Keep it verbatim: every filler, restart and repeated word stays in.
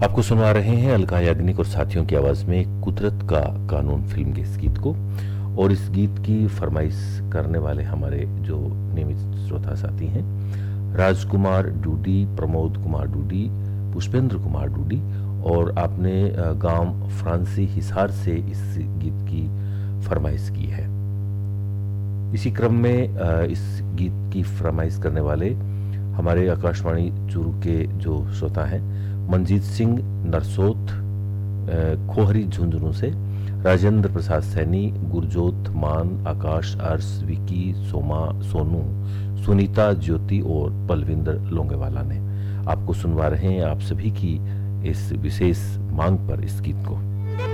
आपको सुनवा रहे हैं अलका याग्निक और साथियों की आवाज में कुदरत का कानून फिल्म के इस गीत को। और इस गीत की फरमाइश करने वाले हमारे जो नियमित श्रोता साथी हैं, राजकुमार डूडी, प्रमोद कुमार डूडी, पुष्पेंद्र कुमार डूडी, और आपने गांव फ्रांसी हिसार से इस गीत की फरमाइश की है। इसी क्रम में इस गीत की फरमाइश करने वाले हमारे आकाशवाणी चूरू के जो श्रोता हैं, मनजीत सिंह नरसोत खोहरी झुंझुनू से, राजेंद्र प्रसाद सैनी, गुरजोत मान, आकाश, अर्श, विकी, सोमा, सोनू, सुनीता, ज्योति और बलविंदर लोंगेवाला ने आपको सुनवा रहे हैं आप सभी की इस विशेष मांग पर इस गीत को।